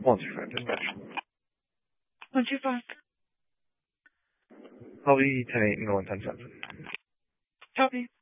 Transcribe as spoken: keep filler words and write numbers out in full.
one two five dispatch. One two five. I'll be ten eight and going ten seven. Copy.